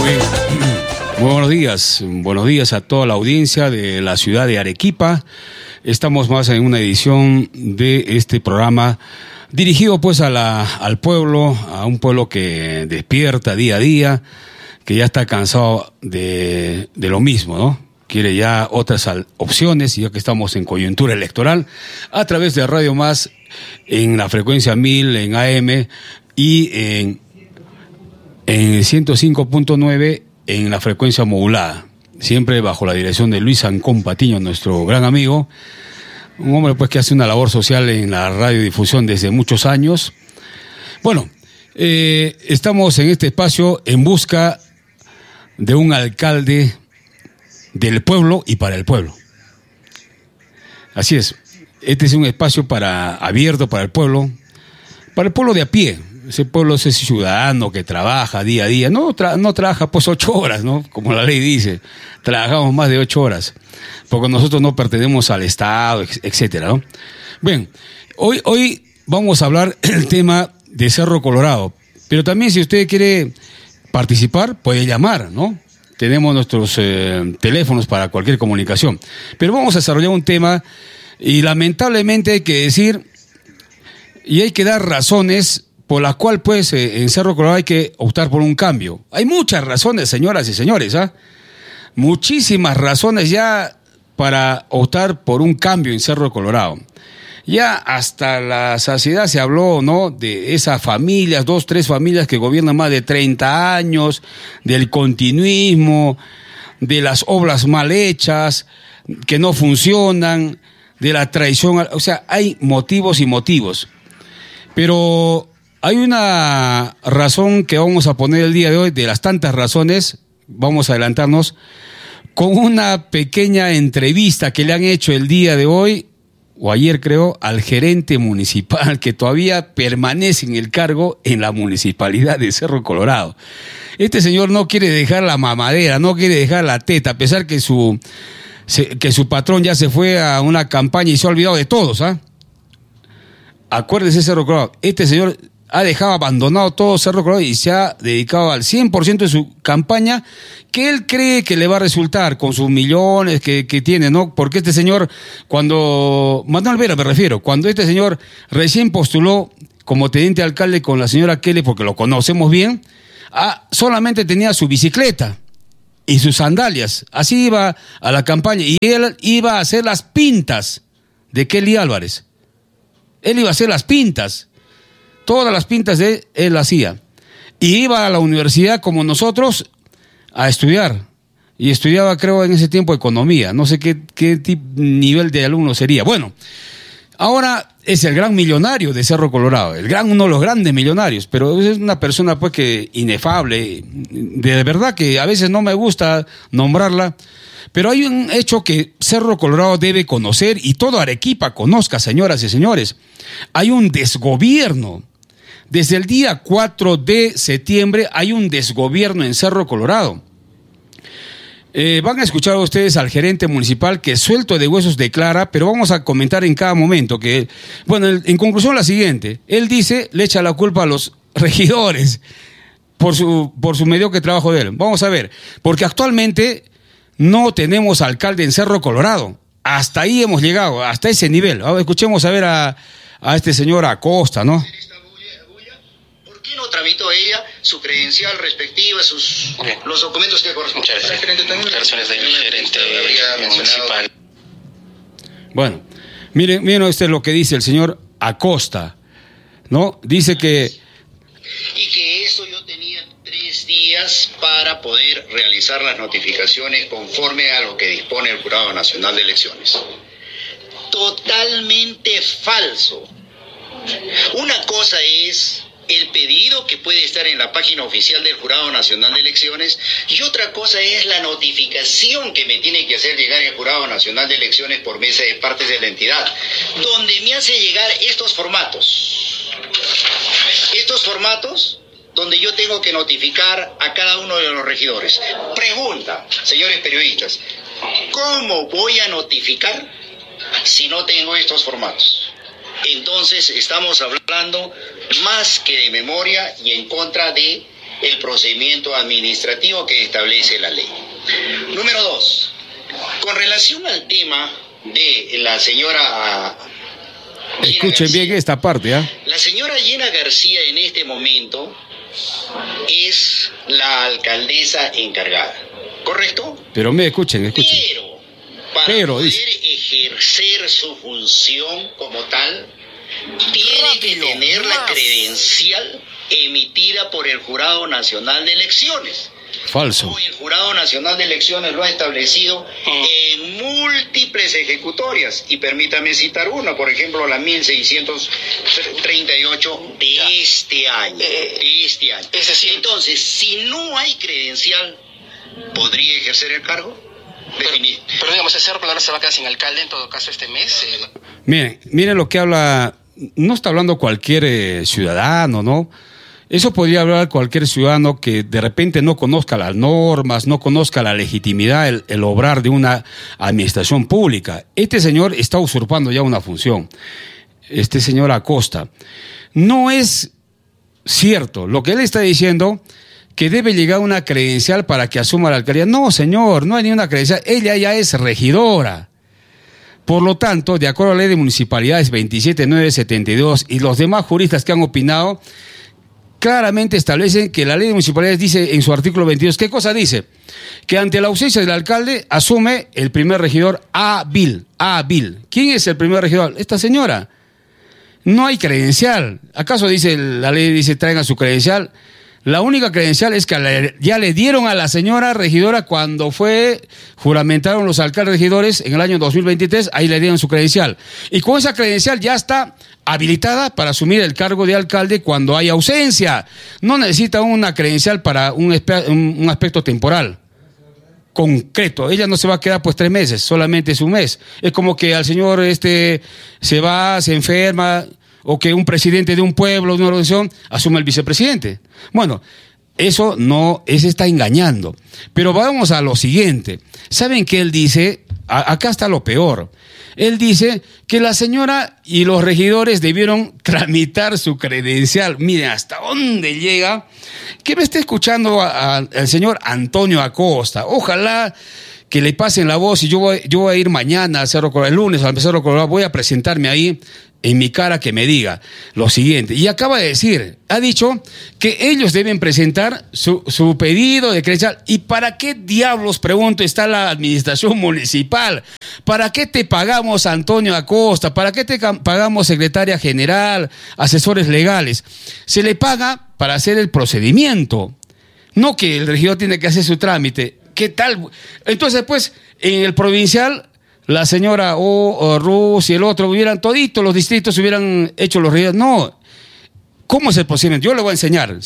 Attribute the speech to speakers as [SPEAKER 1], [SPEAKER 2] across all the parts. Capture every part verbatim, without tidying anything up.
[SPEAKER 1] Bien. Muy buenos días, buenos días a toda la audiencia de la ciudad de Arequipa. Estamos más en una edición de este programa dirigido pues a la, al pueblo, a un pueblo que despierta día a día, que ya está cansado de, de lo mismo, ¿no? Quiere ya otras opciones, ya que estamos en coyuntura electoral, a través de Radio Más, en la frecuencia mil, en A M, y en, en ciento cinco punto nueve en la frecuencia modulada, siempre bajo la dirección de Luis Ancón Patiño, nuestro gran amigo, un hombre pues que hace una labor social en la radiodifusión desde muchos años. Bueno, eh, estamos en este espacio en busca de un alcalde del pueblo y para el pueblo. Así es, este es un espacio para abierto para el pueblo, para el pueblo de a pie. Ese pueblo es ese ciudadano que trabaja día a día, no, tra- no trabaja pues ocho horas, ¿no? Como la ley dice, trabajamos más de ocho horas, porque nosotros no pertenecemos al Estado, etcétera, ¿no? Bien, hoy, hoy vamos a hablar del tema de Cerro Colorado, pero también si usted quiere participar, puede llamar, ¿no? Tenemos nuestros eh, teléfonos para cualquier comunicación, pero vamos a desarrollar un tema y lamentablemente hay que decir y hay que dar razones por la cual, pues, eh, en Cerro Colorado hay que optar por un cambio. Hay muchas razones, señoras y señores, ¿ah? Muchísimas razones ya para optar por un cambio en Cerro Colorado. Ya hasta la saciedad se habló, ¿no?, de esas familias, dos, tres familias que gobiernan más de treinta años, del continuismo, de las obras mal hechas, que no funcionan, de la traición. O sea, hay motivos y motivos. Pero hay una razón que vamos a poner el día de hoy, de las tantas razones, vamos a adelantarnos, con una pequeña entrevista que le han hecho el día de hoy, o ayer creo, al gerente municipal que todavía permanece en el cargo en la municipalidad de Cerro Colorado. Este señor no quiere dejar la mamadera, no quiere dejar la teta, a pesar que su, que su patrón ya se fue a una campaña y se ha olvidado de todos, ¿ah? Acuérdese, Cerro Colorado, este señor ha dejado abandonado todo Cerro Colorado y se ha dedicado al cien por ciento de su campaña que él cree que le va a resultar con sus millones que, que tiene, ¿no? Porque este señor, cuando, Manuel Vera me refiero, cuando este señor recién postuló como teniente alcalde con la señora Kelly, porque lo conocemos bien, ah, solamente tenía su bicicleta y sus sandalias, así iba a la campaña y él iba a hacer las pintas de Kelly Álvarez. Él iba a hacer las pintas. Todas las pintas de él, él hacía. Y iba a la universidad como nosotros a estudiar. Y estudiaba, creo, en ese tiempo economía. No sé qué, qué tipo, nivel de alumno sería. Bueno, ahora es el gran millonario de Cerro Colorado. El gran, uno de los grandes millonarios. Pero es una persona pues que inefable. De verdad que a veces no me gusta nombrarla. Pero hay un hecho que Cerro Colorado debe conocer y todo Arequipa conozca, señoras y señores. Hay un desgobierno. Desde el día cuatro de septiembre hay un desgobierno en Cerro Colorado. Eh, van a escuchar a ustedes al gerente municipal que suelto de huesos declara, pero vamos a comentar en cada momento que, bueno, en conclusión la siguiente, él dice, le echa la culpa a los regidores por su, por su mediocre trabajo de él. Vamos a ver, porque actualmente no tenemos alcalde en Cerro Colorado. Hasta ahí hemos llegado, hasta ese nivel. Ahora escuchemos a ver a, a este señor Acosta, ¿no?
[SPEAKER 2] ¿Por qué no tramitó ella su credencial respectiva, sus okay. los documentos que corresponden?
[SPEAKER 3] Muchas gracias. Declaraciones del gerente municipal.
[SPEAKER 1] Bueno, miren, miren usted lo que dice el señor Acosta, ¿no? Dice que...
[SPEAKER 2] Y que eso yo tenía tres días para poder realizar las notificaciones conforme a lo que dispone el Jurado Nacional de Elecciones. Totalmente falso. Una cosa es el pedido que puede estar en la página oficial del Jurado Nacional de Elecciones y otra cosa es la notificación que me tiene que hacer llegar el Jurado Nacional de Elecciones por mesa de partes de la entidad, donde me hace llegar estos formatos. Estos formatos donde yo tengo que notificar a cada uno de los regidores. Pregunta, señores periodistas, ¿cómo voy a notificar si no tengo estos formatos? Entonces estamos hablando más que de memoria y en contra de el procedimiento administrativo que establece la ley. Número dos, con relación al tema de la señora...
[SPEAKER 1] Escuchen bien esta parte, ¿ah? ¿eh?
[SPEAKER 2] La señora Gina García en este momento es la alcaldesa encargada, ¿correcto?
[SPEAKER 1] Pero me escuchen, escuchen.
[SPEAKER 2] Pero para
[SPEAKER 1] Pero,
[SPEAKER 2] poder
[SPEAKER 1] dice...
[SPEAKER 2] ejercer su función como tal, tiene que tener la credencial emitida por el Jurado Nacional de Elecciones.
[SPEAKER 1] Falso.
[SPEAKER 2] El Jurado Nacional de Elecciones lo ha establecido en múltiples ejecutorias. Y permítame citar una, por ejemplo, la mil seiscientos treinta y ocho de este año. De este año. Es decir, entonces, si no hay credencial, ¿podría ejercer el cargo?
[SPEAKER 3] Pero, pero digamos, el señor Plana se va a quedar sin alcalde en todo caso este mes. Eh.
[SPEAKER 1] Miren, miren lo que habla, no está hablando cualquier eh, ciudadano, ¿no? Eso podría hablar cualquier ciudadano que de repente no conozca las normas, no conozca la legitimidad, el, el obrar de una administración pública. Este señor está usurpando ya una función. Este señor Acosta. No es cierto lo que él está diciendo, que debe llegar una credencial para que asuma la alcaldía. No, señor, no hay ni una credencial. Ella ya es regidora. Por lo tanto, de acuerdo a la ley de municipalidades veintisiete mil novecientos setenta y dos y los demás juristas que han opinado, claramente establecen que la ley de municipalidades dice en su artículo veintidós, ¿qué cosa dice? Que ante la ausencia del alcalde asume el primer regidor hábil, hábil. ¿Quién es el primer regidor? Esta señora. No hay credencial. ¿Acaso dice la ley, dice traigan su credencial? La única credencial es que le, ya le dieron a la señora regidora cuando fue, juramentaron los alcaldes regidores en el año dos mil veintitrés, ahí le dieron su credencial. Y con esa credencial ya está habilitada para asumir el cargo de alcalde cuando hay ausencia. No necesita una credencial para un, un aspecto temporal concreto. Ella no se va a quedar pues tres meses, solamente es un mes. Es como que al señor este se va, se enferma, o que un presidente de un pueblo, de una organización, asume el vicepresidente. Bueno, eso no, ese está engañando. Pero vamos a lo siguiente. ¿Saben qué él dice? A, acá está lo peor. Él dice que la señora y los regidores debieron tramitar su credencial. Miren hasta dónde llega. Que me esté escuchando al señor Antonio Acosta. Ojalá que le pasen la voz y yo voy, yo voy a ir mañana al Cerro Colorado, el lunes al Cerro Colorado, voy a presentarme ahí en mi cara que me diga lo siguiente. Y acaba de decir, ha dicho que ellos deben presentar su, su pedido de credencial. ¿Y para qué diablos, pregunto, está la administración municipal? ¿Para qué te pagamos, Antonio Acosta? ¿Para qué te pagamos secretaria general, asesores legales? Se le paga para hacer el procedimiento, no que el regidor tiene que hacer su trámite. ¿Qué tal? Entonces, pues, en el provincial, la señora O, o Rus y el otro hubieran, toditos los distritos hubieran hecho los regidores. No. ¿Cómo es el procedimiento? Yo le voy a enseñar.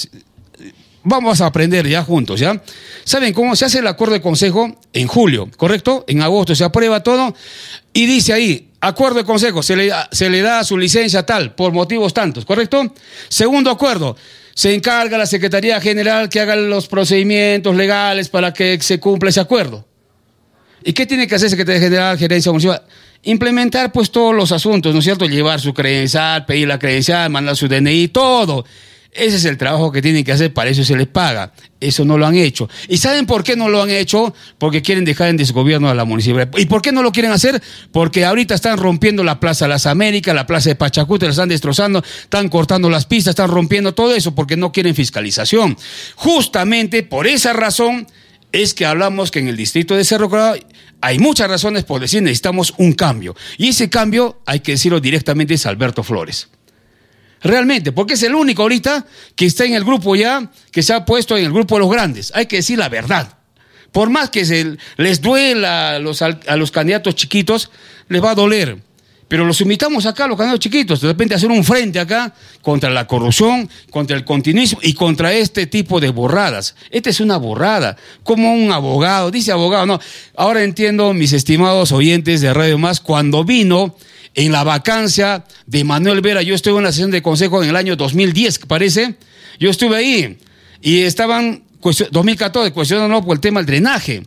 [SPEAKER 1] Vamos a aprender ya juntos, ¿ya? ¿Saben cómo se hace el acuerdo de consejo? En julio, ¿correcto? En agosto se aprueba todo y dice ahí, acuerdo de consejo, se le, se le da su licencia tal, por motivos tantos, ¿correcto? Segundo acuerdo, se encarga la Secretaría General que haga los procedimientos legales para que se cumpla ese acuerdo. ¿Y qué tiene que hacer Secretaría General, Gerencia Municipal? Implementar pues todos los asuntos, ¿no es cierto? Llevar su credencial, pedir la credencial, mandar su D N I, todo. Ese es el trabajo que tienen que hacer, para eso se les paga. Eso no lo han hecho. ¿Y saben por qué no lo han hecho? Porque quieren dejar en desgobierno a la municipalidad. ¿Y por qué no lo quieren hacer? Porque ahorita están rompiendo la Plaza Las Américas, la Plaza de Pachacuti, la están destrozando, están cortando las pistas, están rompiendo todo eso porque no quieren fiscalización. Justamente por esa razón es que hablamos que en el distrito de Cerro Colorado hay muchas razones por decir necesitamos un cambio. Y ese cambio, hay que decirlo directamente, es Alberto Flores. Realmente, porque es el único ahorita que está en el grupo ya, que se ha puesto en el grupo de los grandes. Hay que decir la verdad. Por más que se les duela a los, a los candidatos chiquitos, les va a doler. Pero los invitamos acá, los candidatos chiquitos, de repente a hacer un frente acá contra la corrupción, contra el continuismo y contra este tipo de borradas. Esta es una borrada, como un abogado, dice abogado, no. Ahora entiendo, mis estimados oyentes de Radio Más, cuando vino en la vacancia de Manuel Vera, yo estuve en la sesión de consejo en el año dos mil diez, parece, yo estuve ahí y estaban, dos mil catorce, cuestionando por el tema del drenaje.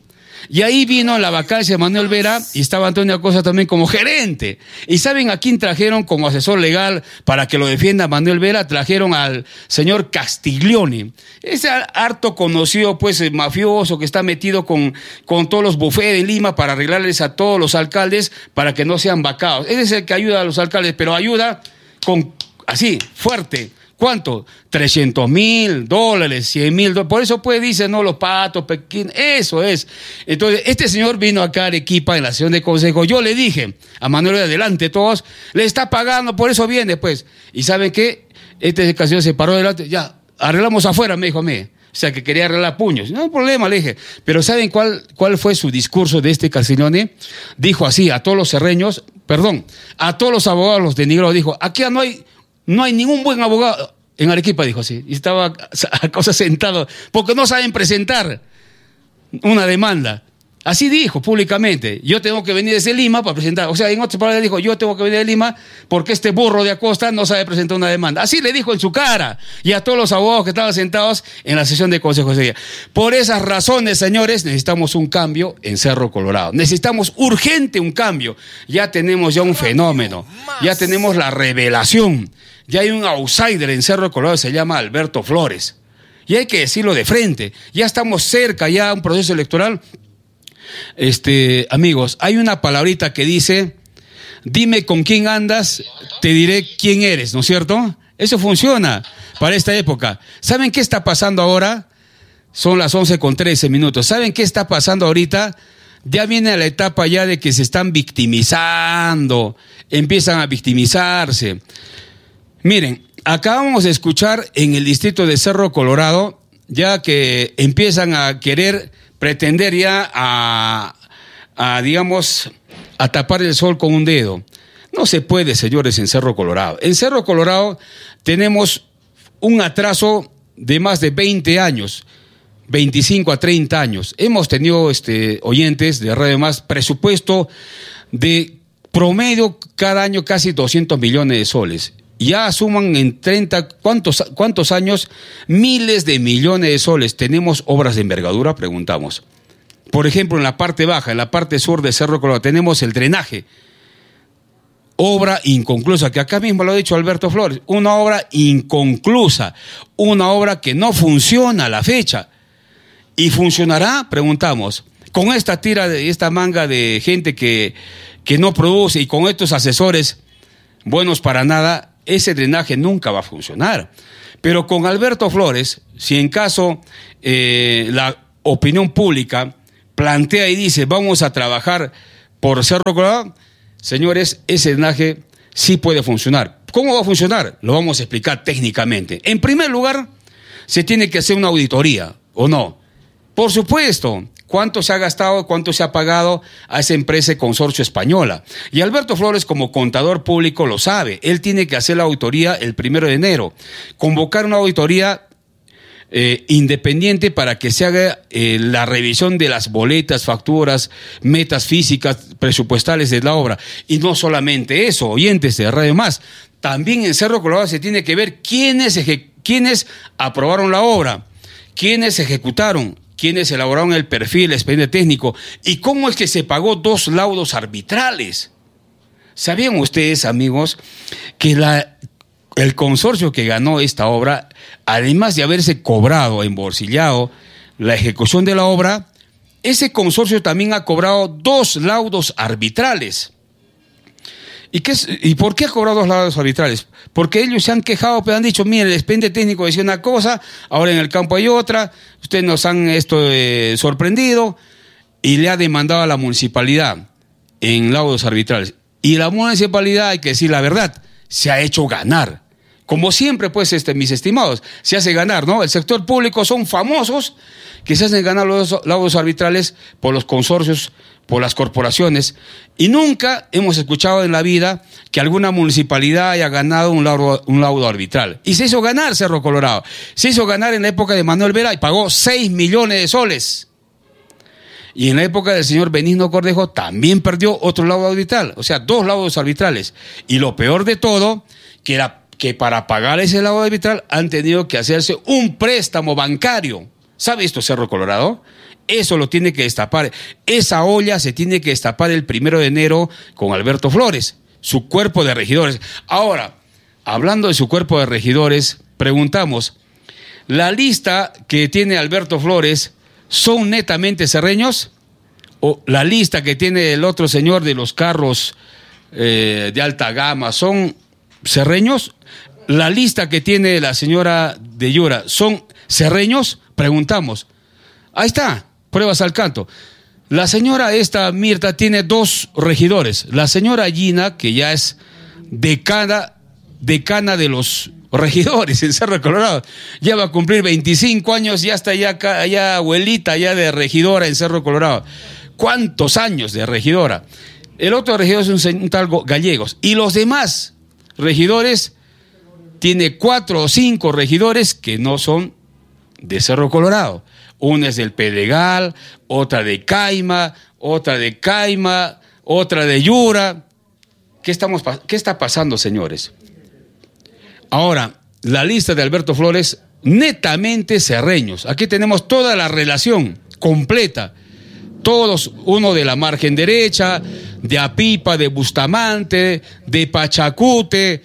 [SPEAKER 1] Y ahí vino la vacancia de Manuel Vera y estaba Antonio Acosta también como gerente. ¿Y saben a quién trajeron como asesor legal para que lo defienda Manuel Vera? Trajeron al señor Castiglioni. Ese harto conocido, pues, mafioso que está metido con, con todos los bufetes de Lima para arreglarles a todos los alcaldes para que no sean vacados. Ese es el que ayuda a los alcaldes, pero ayuda con así, fuerte. ¿Cuánto? trescientos mil dólares, cien mil dólares. Por eso pues dicen, no, los patos, Pekín, eso es. Entonces, este señor vino acá a Arequipa en la sesión de consejo. Yo le dije a Manuel, adelante todos, le está pagando, por eso viene, pues. ¿Y saben qué? Este señor se paró delante, ya, arreglamos afuera, me dijo a mí. O sea, que quería arreglar puños. No hay problema, le dije. Pero ¿saben cuál, cuál fue su discurso de este Castiglioni? Dijo así, a todos los serreños, perdón, a todos los abogados los denigró, dijo, aquí no hay... No hay ningún buen abogado en Arequipa, dijo así. Y estaba a cosa sentado, porque no saben presentar una demanda. Así dijo públicamente. Yo tengo que venir desde Lima para presentar. O sea, en otras palabras dijo, yo tengo que venir de Lima porque este burro de Acosta no sabe presentar una demanda. Así le dijo en su cara y a todos los abogados que estaban sentados en la sesión de consejo ese día. Por esas razones, señores, necesitamos un cambio en Cerro Colorado. Necesitamos urgente un cambio. Ya tenemos ya un fenómeno. Ya tenemos la revelación. Ya hay un outsider en Cerro Colorado, se llama Alberto Flores. Y hay que decirlo de frente. Ya estamos cerca ya a un proceso electoral. Este, amigos, hay una palabrita que dice, dime con quién andas, te diré quién eres, ¿no es cierto? Eso funciona para esta época. ¿Saben qué está pasando ahora? Son las once con trece minutos. ¿Saben qué está pasando ahorita? Ya viene la etapa ya de que se están victimizando, empiezan a victimizarse. Miren, acabamos de escuchar en el distrito de Cerro Colorado, ya que empiezan a querer pretender ya a, a, digamos, a tapar el sol con un dedo. No se puede, señores, en Cerro Colorado. En Cerro Colorado tenemos un atraso de más de veinte años, veinticinco a treinta años. Hemos tenido este, oyentes de Radio Más, presupuesto de promedio cada año casi doscientos millones de soles. Ya suman en treinta, ¿cuántos, cuántos años? Miles de millones de soles. ¿Tenemos obras de envergadura? Preguntamos. Por ejemplo, en la parte baja, en la parte sur de Cerro Colorado, tenemos el drenaje. Obra inconclusa, que acá mismo lo ha dicho Alberto Flores. Una obra inconclusa, una obra que no funciona a la fecha. ¿Y funcionará? Preguntamos. Con esta tira, de esta manga de gente que, que no produce y con estos asesores buenos para nada, ese drenaje nunca va a funcionar. Pero con Alberto Flores, si en caso eh, la opinión pública plantea y dice vamos a trabajar por Cerro Colorado, señores, ese drenaje sí puede funcionar. ¿Cómo va a funcionar? Lo vamos a explicar técnicamente. En primer lugar, se tiene que hacer una auditoría, ¿o no? Por supuesto. ¿Cuánto se ha gastado, cuánto se ha pagado a esa empresa consorcio española? Y Alberto Flores, como contador público, lo sabe. Él tiene que hacer la auditoría el primero de enero. Convocar una auditoría eh, independiente para que se haga eh, la revisión de las boletas, facturas, metas físicas, presupuestales de la obra. Y no solamente eso, oyentes de Radio Más, también en Cerro Colorado se tiene que ver quiénes, eje- quiénes aprobaron la obra, quiénes ejecutaron, quienes elaboraron el perfil, el expediente técnico, y cómo es que se pagó dos laudos arbitrales. ¿Sabían ustedes, amigos, que la, el consorcio que ganó esta obra, además de haberse cobrado, embolsillado la ejecución de la obra, ese consorcio también ha cobrado dos laudos arbitrales? ¿Y, qué es, ¿Y por qué ha cobrado dos laudos arbitrales? Porque ellos se han quejado, pero han dicho, mire, el expediente técnico decía una cosa, ahora en el campo hay otra, ustedes nos han esto eh, sorprendido, y le ha demandado a la municipalidad en laudos arbitrales. Y la municipalidad, hay que decir la verdad, se ha hecho ganar. Como siempre, pues, este, mis estimados, se hace ganar, ¿no? El sector público son famosos que se hacen ganar los laudos arbitrales por los consorcios, por las corporaciones, y nunca hemos escuchado en la vida que alguna municipalidad haya ganado un laudo, un laudo arbitral. Y se hizo ganar Cerro Colorado. Se hizo ganar en la época de Manuel Vera y pagó seis millones de soles. Y en la época del señor Benigno Cornejo también perdió otro laudo arbitral, o sea, dos laudos arbitrales. Y lo peor de todo, que, era, que para pagar ese laudo arbitral han tenido que hacerse un préstamo bancario. ¿Sabe esto, Cerro Colorado? Eso lo tiene que destapar. Esa olla se tiene que destapar el primero de enero con Alberto Flores, su cuerpo de regidores. Ahora, hablando de su cuerpo de regidores, preguntamos, ¿la lista que tiene Alberto Flores son netamente cerreños? ¿O la lista que tiene el otro señor de los carros eh, de alta gama son cerreños? ¿La lista que tiene la señora de Yura son cerreños? Preguntamos. Ahí está, pruebas al canto. La señora esta, Mirta, tiene dos regidores. La señora Gina, que ya es decana, decana de los regidores en Cerro Colorado, ya va a cumplir veinticinco años, ya está ya, ya abuelita ya de regidora en Cerro Colorado. ¿Cuántos años de regidora? El otro regidor es un, un tal Gallegos. Y los demás regidores, tiene cuatro o cinco regidores que no son de Cerro Colorado. Una es del Pedregal, otra de Caima, otra de Caima, otra de Yura. ¿Qué, estamos, ¿Qué está pasando, señores? Ahora, la lista de Alberto Flores, netamente cerreños. Aquí tenemos toda la relación completa. Todos, uno de la margen derecha, de Apipa, de Bustamante, de Pachacute,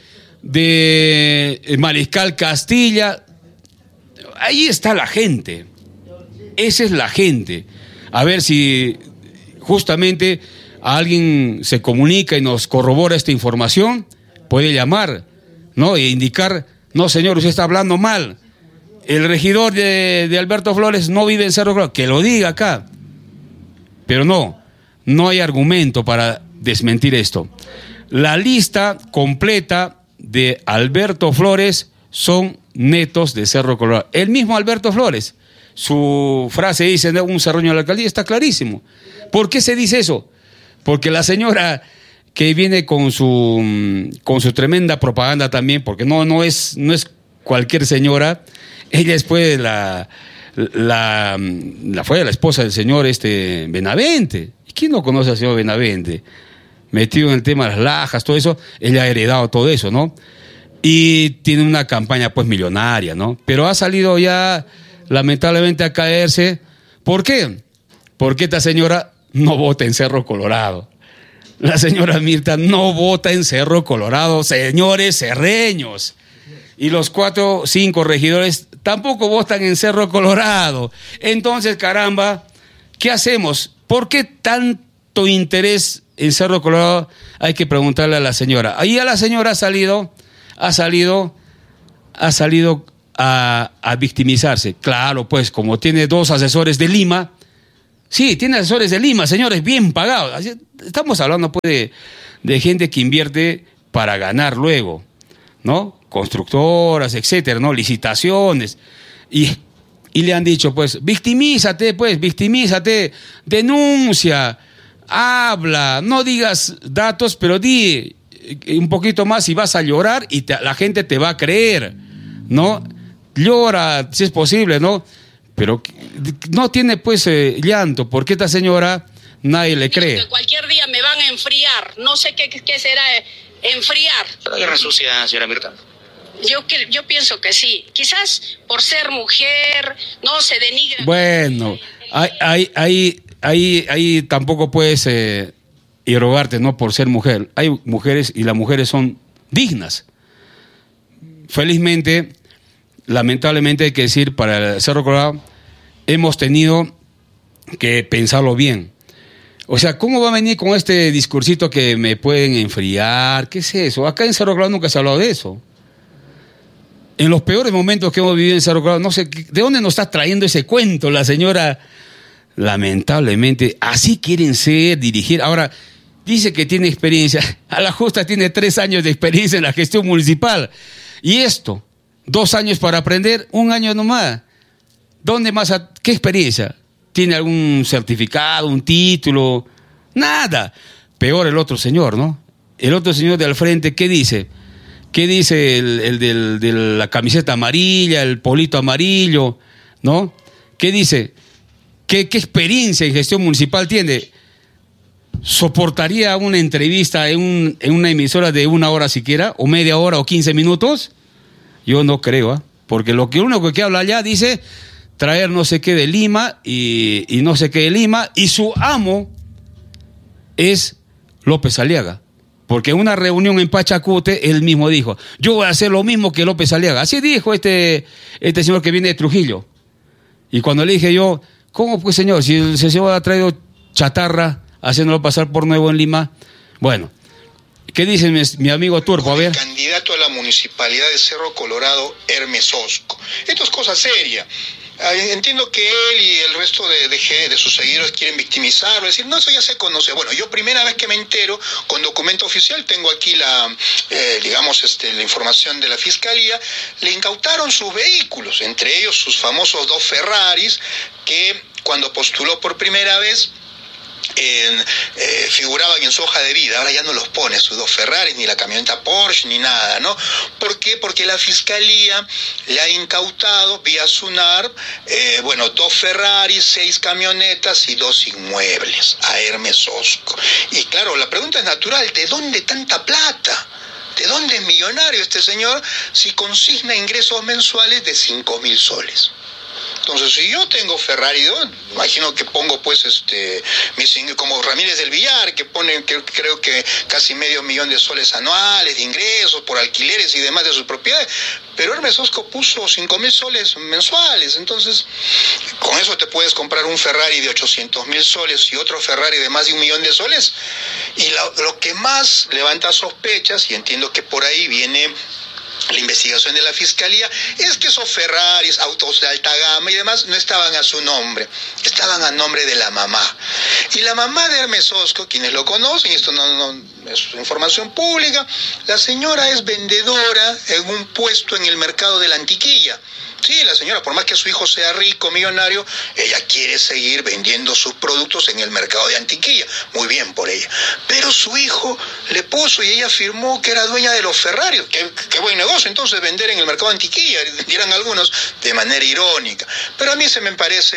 [SPEAKER 1] de Mariscal Castilla. Ahí está la gente. Esa es la gente. A ver si justamente alguien se comunica y nos corrobora esta información, puede llamar, ¿no? E indicar, no señor, usted está hablando mal. El regidor de, de Alberto Flores no vive en Cerro Colorado, que lo diga acá. Pero no, no hay argumento para desmentir esto. La lista completa de Alberto Flores son netos de Cerro Colorado. El mismo Alberto Flores, su frase dice, un cerreño a la alcaldía, está clarísimo. ¿Por qué se dice eso? Porque la señora que viene con su, con su tremenda propaganda también, porque no, no, es, no es cualquier señora, ella después la, la, la fue la esposa del señor este Benavente. ¿Y quién no conoce al señor Benavente? Metido en el tema de las lajas, todo eso, ella ha heredado todo eso, ¿no? Y tiene una campaña pues millonaria, ¿no? Pero ha salido ya lamentablemente a caerse. ¿Por qué? Porque esta señora no vota en Cerro Colorado. La señora Mirta no vota en Cerro Colorado, señores cerreños. Y los cuatro, cinco regidores tampoco votan en Cerro Colorado. Entonces, caramba, ¿qué hacemos? ¿Por qué tanto interés en Cerro Colorado? Hay que preguntarle a la señora. Ahí a la señora ha salido, ha salido, ha salido a, a victimizarse. Claro, pues, como tiene dos asesores de Lima. Sí, tiene asesores de Lima, señores, bien pagados. Así, estamos hablando pues de, de gente que invierte para ganar luego, ¿no? Constructoras, etcétera, ¿no? Licitaciones. Y, y le han dicho, pues, victimízate, pues, victimízate, denuncia, habla, no digas datos, pero di un poquito más y vas a llorar y te, la gente te va a creer, ¿no? Llora, si es posible, ¿no? Pero no tiene pues eh, llanto, porque esta señora nadie le cree.
[SPEAKER 4] Que cualquier día me van a enfriar, no sé qué, qué será enfriar.
[SPEAKER 2] ¿La guerra sucia, señora Mirta?
[SPEAKER 4] Yo, yo pienso que sí, quizás por ser mujer, no se denigra.
[SPEAKER 1] Bueno, ahí, ahí, ahí, ahí, ahí tampoco puedes eh, irrogarte, ¿no? Por ser mujer. Hay mujeres y las mujeres son dignas. Felizmente, lamentablemente hay que decir, para el Cerro Colorado, hemos tenido que pensarlo bien. O sea, ¿cómo va a venir con este discursito que me pueden enfriar? ¿Qué es eso? Acá en Cerro Colorado nunca se ha hablado de eso. En los peores momentos que hemos vivido en Cerro Colorado, no sé, ¿de dónde nos está trayendo ese cuento la señora? Lamentablemente, así quieren ser, dirigir. Ahora, dice que tiene experiencia. A la justa tiene tres años de experiencia en la gestión municipal. Y esto, dos años para aprender, un año nomás. ¿Dónde más? A, ¿Qué experiencia? ¿Tiene algún certificado, un título? Nada. Peor el otro señor, ¿no? El otro señor de al frente, ¿qué dice? ¿Qué dice el, el del, de la camiseta amarilla, el polito amarillo, ¿no? ¿Qué dice? ¿Qué, qué experiencia en gestión municipal tiene? ¿Soportaría una entrevista en, un, en una emisora de una hora siquiera, o media hora, o quince minutos? Yo no creo, ¿eh? Porque lo que uno que habla allá dice, traer no sé qué de Lima y, y no sé qué de Lima, y su amo es López Aliaga. Porque en una reunión en Pachacute, él mismo dijo, yo voy a hacer lo mismo que López Aliaga. Así dijo este, este señor que viene de Trujillo. Y cuando le dije yo, ¿cómo pues señor? Si el señor ha traído chatarra, haciéndolo pasar por nuevo en Lima. Bueno, ¿qué dice mi, mi amigo Turpo? A ver.
[SPEAKER 5] Candidato a la municipalidad de Cerro Colorado, Hermes Osco. Esto es cosa seria. Entiendo que él y el resto de, de, de sus seguidores quieren victimizarlo, decir, no, eso ya se conoce. Bueno, yo primera vez que me entero, con documento oficial, tengo aquí la, eh, digamos, este, la información de la Fiscalía, le incautaron sus vehículos, entre ellos sus famosos dos Ferraris, que cuando postuló por primera vez, En, eh, figuraban en su hoja de vida. Ahora ya no los pone, sus dos Ferraris, ni la camioneta Porsche, ni nada, ¿no? ¿Por qué? Porque la Fiscalía le ha incautado vía SUNAR, eh, bueno, dos Ferraris, seis camionetas y dos inmuebles a Hermes Osco. Y claro, la pregunta es natural, ¿de dónde tanta plata? ¿De dónde es millonario este señor si consigna ingresos mensuales de cinco mil soles? Entonces, si yo tengo Ferrari, ¿no? Imagino que pongo pues este mis, como Ramírez del Villar, que pone que, creo que casi medio millón de soles anuales de ingresos por alquileres y demás de sus propiedades, pero Hermes Osco puso cinco mil soles mensuales. Entonces, con eso te puedes comprar un Ferrari de ochocientos mil soles y otro Ferrari de más de un millón de soles. Y lo, lo que más levanta sospechas, y entiendo que por ahí viene la investigación de la Fiscalía, es que esos Ferraris, autos de alta gama y demás no estaban a su nombre, estaban a nombre de la mamá. Y la mamá de Hermes Osco, quienes lo conocen, esto no, no es información pública, la señora es vendedora en un puesto en el mercado de la Antiquilla. Sí, la señora, por más que su hijo sea rico, millonario, ella quiere seguir vendiendo sus productos en el mercado de Antiquilla. Muy bien por ella. Pero su hijo le puso y ella afirmó que era dueña de los Ferraris. Qué, qué buen negocio entonces vender en el mercado de Antiquilla, dirán algunos, de manera irónica. Pero a mí se me parece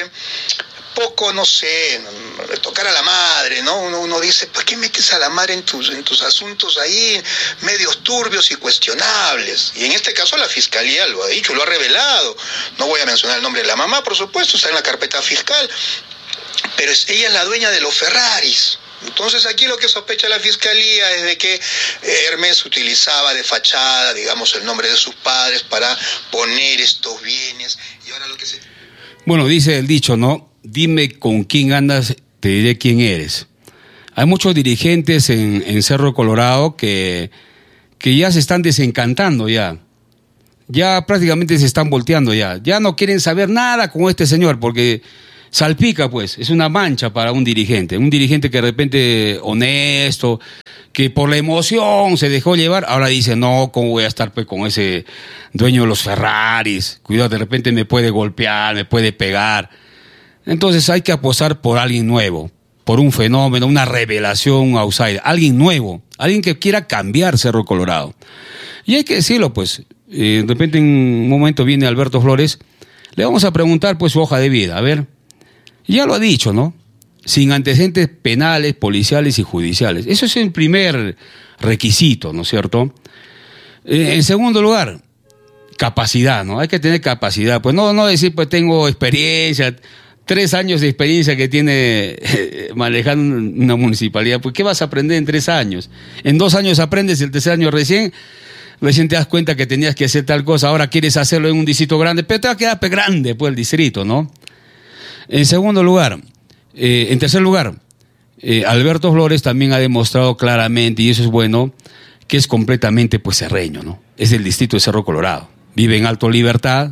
[SPEAKER 5] poco, no sé, tocar a la madre, ¿no? Uno, uno dice, ¿por qué metes a la madre en tus, en tus asuntos ahí, medios turbios y cuestionables? Y en este caso la Fiscalía lo ha dicho, lo ha revelado. No voy a mencionar el nombre de la mamá, por supuesto, está en la carpeta fiscal, pero es, ella es la dueña de los Ferraris. Entonces aquí lo que sospecha la Fiscalía es de que Hermes utilizaba de fachada, digamos, el nombre de sus padres para poner estos bienes. Y ahora lo que se...
[SPEAKER 1] Bueno, dice el dicho, ¿no? Dime con quién andas, te diré quién eres. Hay muchos dirigentes en, en Cerro Colorado que, que ya se están desencantando ya. Ya prácticamente se están volteando ya. Ya no quieren saber nada con este señor porque salpica, pues. Es una mancha para un dirigente. Un dirigente que de repente honesto, que por la emoción se dejó llevar, ahora dice, no, ¿cómo voy a estar pues con ese dueño de los Ferraris? Cuidado, de repente me puede golpear, me puede pegar. Entonces hay que apostar por alguien nuevo, por un fenómeno, una revelación, un outsider, alguien nuevo, alguien que quiera cambiar Cerro Colorado. Y hay que decirlo, pues, eh, de repente en un momento viene Alberto Flores, le vamos a preguntar pues su hoja de vida, a ver, ya lo ha dicho, ¿no? Sin antecedentes penales, policiales y judiciales. Eso es el primer requisito, ¿no es cierto? Eh, en segundo lugar, capacidad, ¿no? Hay que tener capacidad, pues no, no decir, pues tengo experiencia... Tres años de experiencia que tiene eh, manejando una municipalidad, pues ¿qué vas a aprender en tres años? En dos años aprendes, el tercer año recién, recién te das cuenta que tenías que hacer tal cosa, ahora quieres hacerlo en un distrito grande, pero te va a quedar grande pues el distrito, ¿no? En segundo lugar, eh, en tercer lugar, eh, Alberto Flores también ha demostrado claramente, y eso es bueno, que es completamente pues cerreño, ¿no? Es del distrito de Cerro Colorado, vive en Alto Libertad,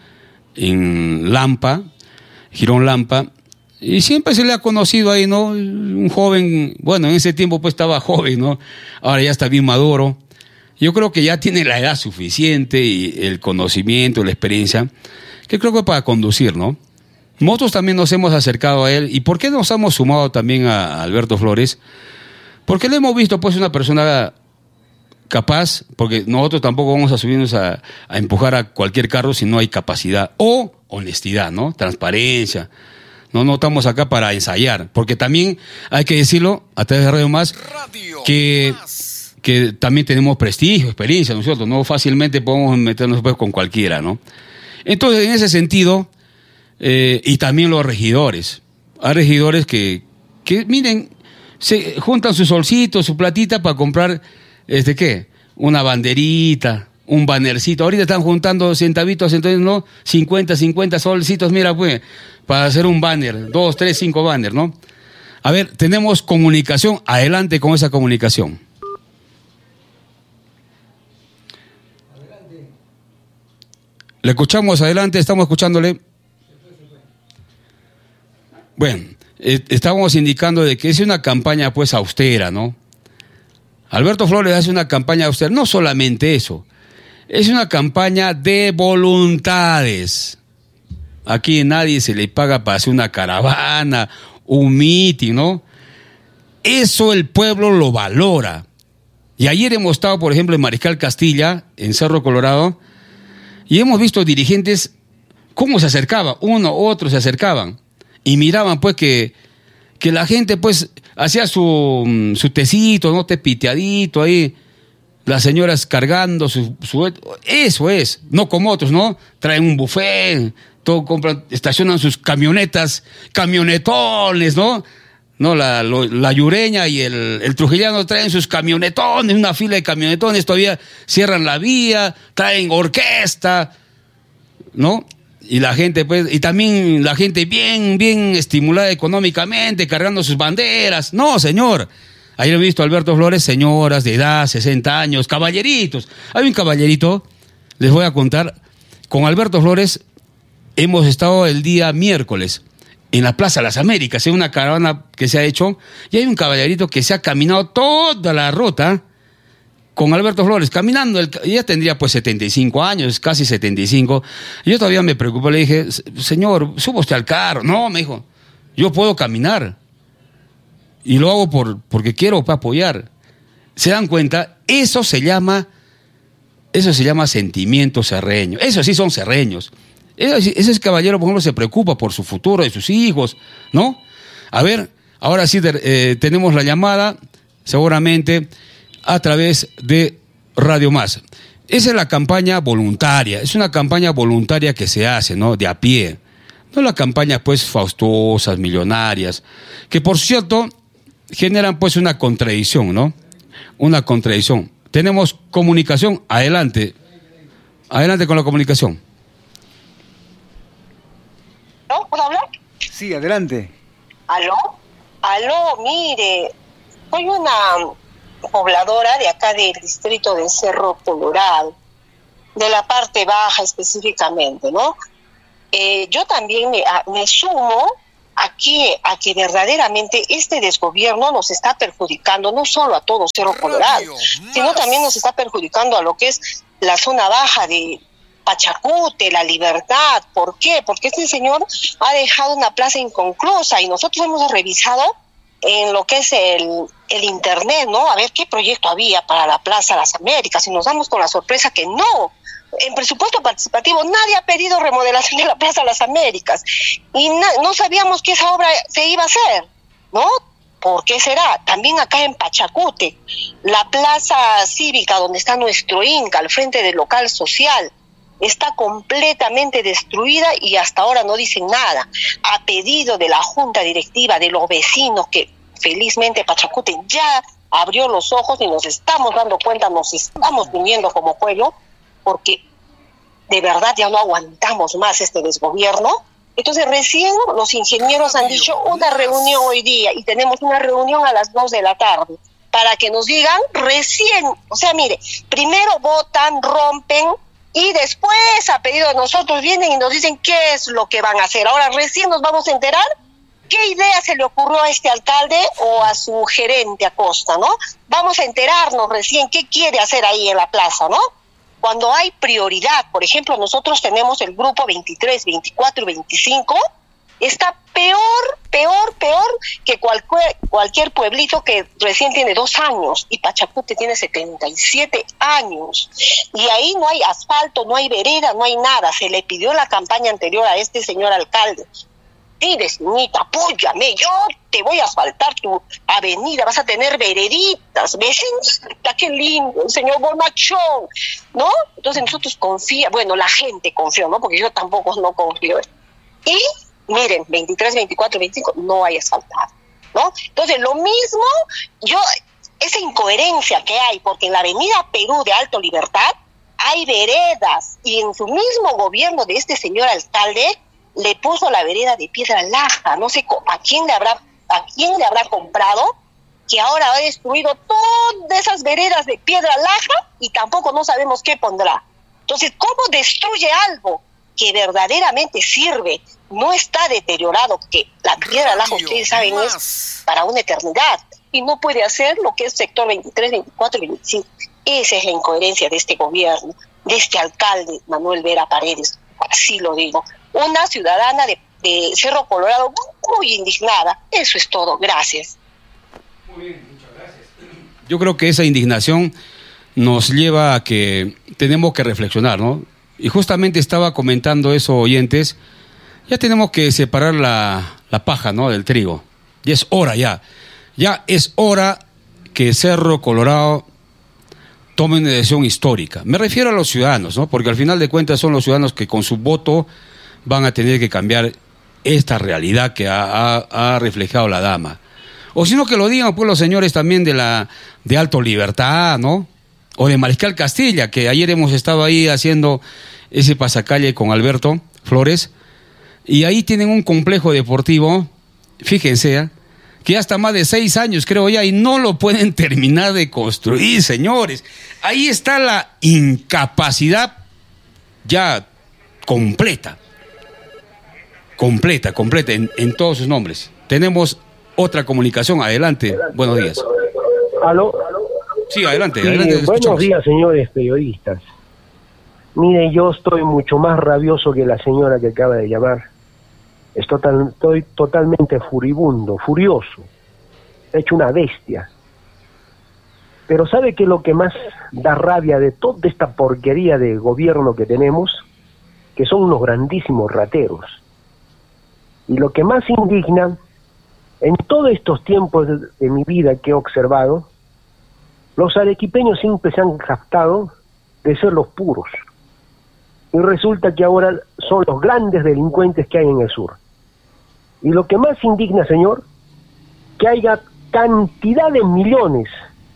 [SPEAKER 1] en Lampa, Girón Lampa, y siempre se le ha conocido ahí, ¿no? Un joven, bueno, en ese tiempo pues estaba joven, ¿no? Ahora ya está bien maduro. Yo creo que ya tiene la edad suficiente y el conocimiento, la experiencia, que creo que para conducir, ¿no? Nosotros también nos hemos acercado a él. ¿Y por qué nos hemos sumado también a Alberto Flores? Porque le hemos visto pues una persona capaz, porque nosotros tampoco vamos a subirnos a, a empujar a cualquier carro si no hay capacidad o honestidad, ¿no? Transparencia. No, no estamos acá para ensayar, porque también hay que decirlo a través de Radio Más que, que también tenemos prestigio, experiencia, nosotros no fácilmente podemos meternos pues con cualquiera, ¿no? Entonces, en ese sentido, eh, y también los regidores. Hay regidores que, que, miren, se juntan su solcito, su platita para comprar, este, ¿qué? Una banderita, un bannercito. Ahorita están juntando centavitos, entonces, ¿no? cincuenta, cincuenta solcitos, mira, pues, para hacer un banner, dos, tres, cinco banners, ¿no? A ver, tenemos comunicación. Adelante con esa comunicación. Adelante. Le escuchamos, adelante, estamos escuchándole. Bueno, eh, estábamos indicando de que es una campaña, pues, austera, ¿no? Alberto Flores hace una campaña austera. No solamente eso, es una campaña de voluntades. Aquí nadie se le paga para hacer una caravana, un mitin, ¿no? Eso el pueblo lo valora. Y ayer hemos estado, por ejemplo, en Mariscal Castilla, en Cerro Colorado, y hemos visto dirigentes cómo se acercaban, uno, otro se acercaban, y miraban, pues, que, que la gente, pues, hacía su, su tecito, ¿no? Té piteadito ahí, las señoras cargando su, su... Eso es, no como otros, ¿no? Traen un buffet, todo compran, estacionan sus camionetas, camionetones, ¿no? No, la, lo, la yureña y el, el trujillano traen sus camionetones, una fila de camionetones, todavía cierran la vía, traen orquesta, ¿no? Y la gente, pues, y también la gente bien, bien estimulada económicamente, cargando sus banderas. No, señor. Ayer he visto a Alberto Flores, señoras de edad, sesenta años, caballeritos. Hay un caballerito, les voy a contar, con Alberto Flores hemos estado el día miércoles en la Plaza de las Américas, en una caravana que se ha hecho, y hay un caballerito que se ha caminado toda la ruta con Alberto Flores, caminando. El, ella tendría pues setenta y cinco años, casi setenta y cinco. Y yo todavía me preocupé, le dije, señor, suba usted al carro. No, me dijo, yo puedo caminar. Y lo hago por, porque quiero para apoyar. ¿Se dan cuenta? Eso se llama, eso se llama sentimiento serreño. Eso sí son serreños. Ese, ese caballero, por ejemplo, se preocupa por su futuro, de sus hijos, ¿no? A ver, ahora sí eh, tenemos la llamada, seguramente a través de Radio Más. Esa es la campaña voluntaria, es una campaña voluntaria que se hace, ¿no? De a pie. No la campaña, pues, faustosas, millonarias, que por cierto generan, pues, una contradicción, ¿no? Una contradicción. Tenemos comunicación, adelante. Adelante con la comunicación.
[SPEAKER 6] ¿No? ¿Puedo hablar?
[SPEAKER 7] Sí, adelante.
[SPEAKER 6] ¿Aló? Aló, mire, soy una pobladora de acá del distrito del Cerro Colorado, de la parte baja específicamente, ¿no? Eh, yo también me, a, me sumo aquí a que verdaderamente este desgobierno nos está perjudicando no solo a todo Cerro Colorado, sino también nos está perjudicando a lo que es la zona baja de Pachacute, La Libertad. ¿Por qué? Porque este señor ha dejado una plaza inconclusa y nosotros hemos revisado en lo que es el, el internet, ¿no? A ver qué proyecto había para la Plaza Las Américas y nos damos con la sorpresa que no. En presupuesto participativo nadie ha pedido remodelación de la Plaza Las Américas y na- no sabíamos que esa obra se iba a hacer, ¿no? ¿Por qué será? También acá en Pachacute, la plaza cívica donde está nuestro Inca, al frente del local social, está completamente destruida y hasta ahora no dicen nada. A pedido de la junta directiva, de los vecinos, que felizmente Pachacute ya abrió los ojos y nos estamos dando cuenta, nos estamos uniendo como pueblo, porque de verdad ya no aguantamos más este desgobierno. Entonces recién los ingenieros han dicho una reunión hoy día y tenemos una reunión a las dos de la tarde para que nos digan recién, o sea, mire, primero votan, rompen y después a pedido de nosotros vienen y nos dicen qué es lo que van a hacer. Ahora recién nos vamos a enterar qué idea se le ocurrió a este alcalde o a su gerente Acosta, ¿no? Vamos a enterarnos recién qué quiere hacer ahí en la plaza, ¿no? Cuando hay prioridad, por ejemplo, nosotros tenemos el grupo veintitrés, veinticuatro y veinticinco, está peor, peor, peor que cualquier, cualquier pueblito que recién tiene dos años y Pachacute tiene setenta y siete años. Y ahí no hay asfalto, no hay vereda, no hay nada. Se le pidió en la campaña anterior a este señor alcalde. Sí, vecinita, apóyame, yo te voy a asfaltar tu avenida, vas a tener vereditas, vecinos, qué lindo, el señor bonachón, ¿no? Entonces nosotros confía, bueno, la gente confió, ¿no? Porque yo tampoco no confío. Y miren, veintitrés, veinticuatro, veinticinco no hay asfaltado, ¿no? Entonces, lo mismo, yo, esa incoherencia que hay, porque en la avenida Perú de Alto Libertad hay veredas, y en su mismo gobierno de este señor alcalde le puso la vereda de piedra laja, no sé a quién le habrá, a quién le habrá comprado, que ahora ha destruido todas esas veredas de piedra laja y tampoco no sabemos qué pondrá. Entonces, ¿cómo destruye algo que verdaderamente sirve? No está deteriorado, que la piedra laja, ustedes saben, es para una eternidad, y no puede hacer lo que es sector veintitrés, veinticuatro y veinticinco. Esa es la incoherencia de este gobierno, de este alcalde Manuel Vera Paredes, así lo digo. Una ciudadana de, de Cerro Colorado muy, muy indignada. Eso es todo, gracias.
[SPEAKER 1] Muy bien, muchas gracias. Yo creo que esa indignación nos lleva a que tenemos que reflexionar, ¿no? Y justamente estaba comentando eso, oyentes, ya tenemos que separar la, la paja, ¿no?, del trigo. Ya es hora, ya. Ya es hora que Cerro Colorado tome una decisión histórica. Me refiero a los ciudadanos, ¿no? Porque al final de cuentas son los ciudadanos que con su voto van a tener que cambiar esta realidad que ha, ha, ha reflejado la dama. O sino que lo digan pues los señores también de la de Alto Libertad, ¿no? O de Mariscal Castilla, que ayer hemos estado ahí haciendo ese pasacalle con Alberto Flores, y ahí tienen un complejo deportivo, fíjense, ¿eh?, que ya está más de seis años, creo ya, y no lo pueden terminar de construir, señores. Ahí está la incapacidad ya completa, completa, completa, en, en todos sus nombres. Tenemos otra comunicación, adelante, buenos días.
[SPEAKER 7] ¿Aló?
[SPEAKER 1] Sí, adelante,
[SPEAKER 7] Sí,
[SPEAKER 1] adelante.
[SPEAKER 7] Buenos días, señores periodistas. Mire, yo estoy mucho más rabioso que la señora que acaba de llamar. Estoy, total, estoy totalmente furibundo, furioso, hecho una bestia. Pero ¿sabe qué es lo que más da rabia de toda esta porquería de gobierno que tenemos? Que son unos grandísimos rateros. Y lo que más indigna, en todos estos tiempos de, de mi vida que he observado, los arequipeños siempre se han jactado de ser los puros. Y resulta que ahora son los grandes delincuentes que hay en el sur. Y lo que más indigna, señor, que haya cantidad de millones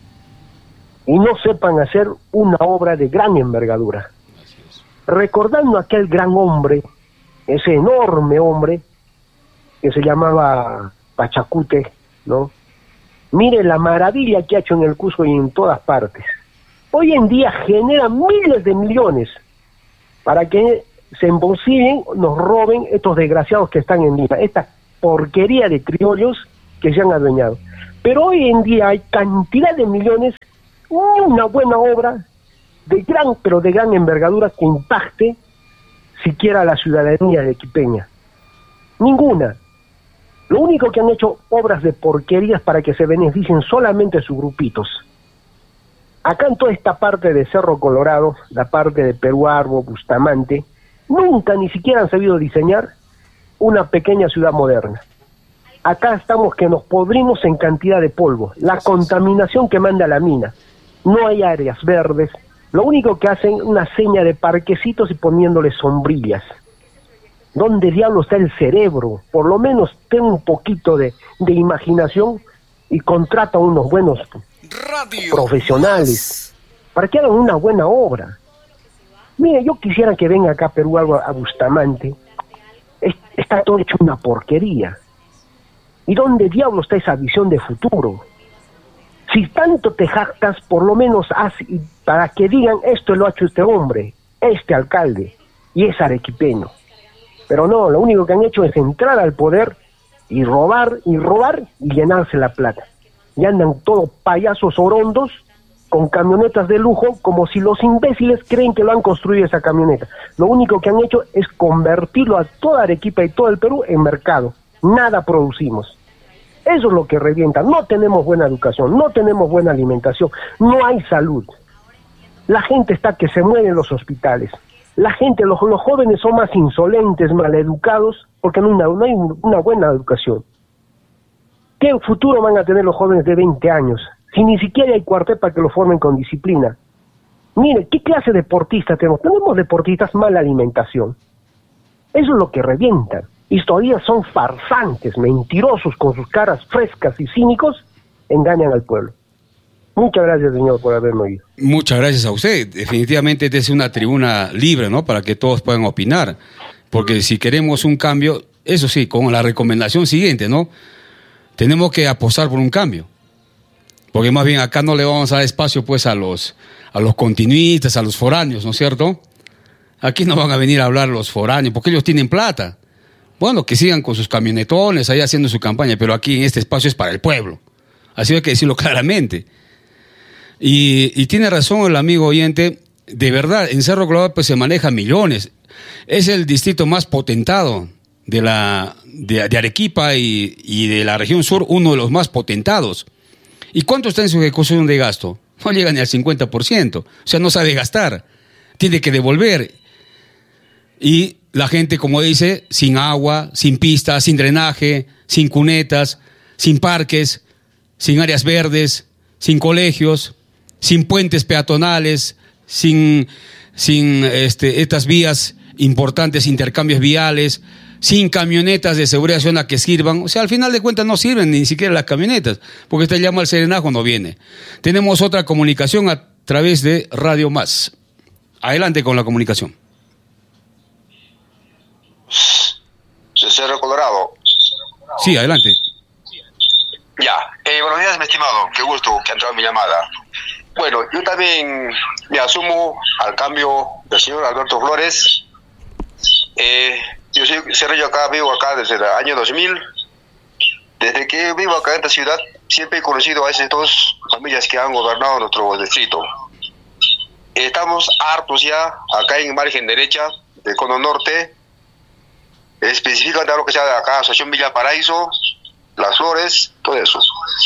[SPEAKER 7] y no sepan hacer una obra de gran envergadura. Recordando aquel gran hombre, ese enorme hombre que se llamaba Pachacute, ¿no? Mire la maravilla que ha hecho en el Cusco y en todas partes. Hoy en día genera miles de millones para que se embolsillen, nos roben estos desgraciados que están en Lima, esta porquería de criollos que se han adueñado. Pero hoy en día hay cantidad de millones, una buena obra de gran, pero de gran envergadura que impacte siquiera a la ciudadanía arequipeña. Ninguna. Lo único que han hecho obras de porquerías para que se beneficien solamente sus grupitos. Acá en toda esta parte de Cerro Colorado, la parte de Perú Arbo, Bustamante, nunca ni siquiera han sabido diseñar una pequeña ciudad moderna. Acá estamos que nos podrimos en cantidad de polvo, la contaminación que manda la mina, no hay áreas verdes, lo único que hacen es una seña de parquecitos y poniéndole sombrillas. ¿Dónde diablo está el cerebro? Por lo menos ten un poquito de, de imaginación y contrata a unos buenos Radio profesionales más. Para que hagan una buena obra. Mire, yo quisiera que venga acá a Perú algo a Bustamante. Es, está todo hecho una porquería. ¿Y dónde diablo está esa visión de futuro? Si tanto te jactas, por lo menos haz para que digan esto lo ha hecho este hombre, este alcalde, y es arequipeño. Pero no, lo único que han hecho es entrar al poder y robar, y robar, y llenarse la plata. Y andan todos payasos orondos con camionetas de lujo, como si los imbéciles creen que lo han construido esa camioneta. Lo único que han hecho es convertirlo a toda Arequipa y todo el Perú en mercado. Nada producimos. Eso es lo que revienta. No tenemos buena educación, no tenemos buena alimentación, no hay salud. La gente está que se muere en los hospitales. La gente, los, los jóvenes son más insolentes, maleducados, porque no hay, una, no hay una buena educación. ¿Qué futuro van a tener los jóvenes de veinte años? Si ni siquiera hay cuartel para que lo formen con disciplina. Mire, ¿qué clase de deportistas tenemos? Tenemos deportistas, mala alimentación. Eso es lo que revienta. y todavía son farsantes, mentirosos, con sus caras frescas y cínicos, engañan al pueblo. Muchas gracias, señor, por haberme oído.
[SPEAKER 1] Muchas gracias a usted. Definitivamente esta es una tribuna libre, ¿no? Para que todos puedan opinar. Porque si queremos un cambio, eso sí, con la recomendación siguiente, ¿no? Tenemos que apostar por un cambio. Porque más bien acá no le vamos a dar espacio, pues, a los, a los continuistas, a los foráneos, ¿no es cierto? Aquí no van a venir a hablar los foráneos, porque ellos tienen plata. Bueno, que sigan con sus camionetones ahí haciendo su campaña, pero aquí en este espacio es para el pueblo. Así hay que decirlo claramente. Y, y tiene razón el amigo oyente, de verdad, en Cerro Colorado pues se manejan millones. Es el distrito más potentado de, la, de, de Arequipa y, y de la región sur, uno de los más potentados. ¿Y cuánto está en su ejecución de gasto? No llega ni al cincuenta por ciento. O sea, no sabe gastar, tiene que devolver. Y la gente, como dice, sin agua, sin pistas, sin drenaje, sin cunetas, sin parques, sin áreas verdes, sin colegios, sin puentes peatonales, sin, sin este, estas vías importantes, intercambios viales, sin camionetas de seguridad ciudadana que sirvan. O sea, al final de cuentas no sirven ni siquiera las camionetas, porque usted llama al serenazo no viene. Tenemos otra comunicación a través de Radio Más. Adelante con la comunicación.
[SPEAKER 8] De Cerro Colorado.
[SPEAKER 1] Sí, adelante.
[SPEAKER 8] Ya, eh, buenos días, mi estimado. Qué gusto que ha entrado mi llamada. Bueno, yo también me asumo al cambio del señor Alberto Flores. Eh, yo soy cerrillo acá, vivo acá desde el año dos mil. Desde que vivo acá en esta ciudad, siempre he conocido a esas dos familias que han gobernado nuestro distrito. Estamos hartos ya, acá en margen derecha del cono norte, específicamente lo que sea de acá, Asociación Villa Paraíso, Las Flores, todo eso.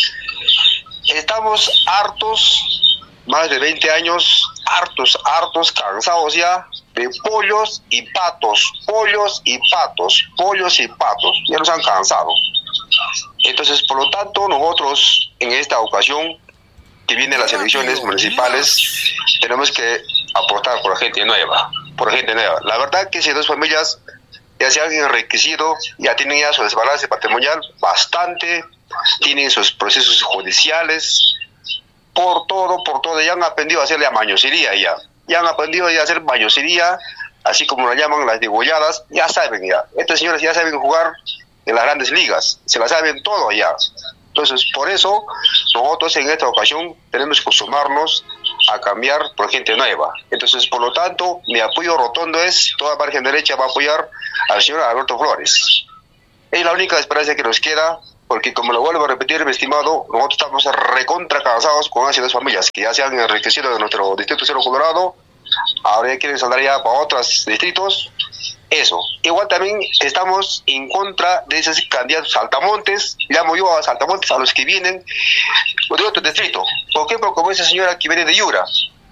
[SPEAKER 8] Estamos hartos, más de veinte años, hartos, hartos, cansados ya de pollos y patos, pollos y patos, pollos y patos, ya nos han cansado. Entonces, por lo tanto, nosotros en esta ocasión, que vienen las elecciones municipales, tenemos que apostar por gente nueva, por gente nueva. La verdad que esas dos familias ya se han enriquecido, ya tienen ya su desbalance patrimonial bastante, tienen sus procesos judiciales, por todo, por todo, ya han aprendido a hacerle a mañosería ya, ya han aprendido ya a hacer mañosería, así como la llaman las degolladas, ya saben ya, estos señores ya saben jugar en las grandes ligas, se la saben todo ya. Entonces, por eso, nosotros en esta ocasión tenemos que sumarnos a cambiar por gente nueva. Entonces, por lo tanto, mi apoyo rotundo es, toda margen derecha va a apoyar al señor Alberto Flores. Es la única esperanza que nos queda, porque como lo vuelvo a repetir, mi estimado, nosotros estamos recontra cansados con esas dos familias que ya se han enriquecido de nuestro distrito Cerro Colorado, ahora ya quieren salir ya para otros distritos. Eso. Igual también estamos en contra de esos candidatos saltamontes, llamo yo a saltamontes a los que vienen de otro distrito. Por ejemplo, como esa señora que viene de Yura.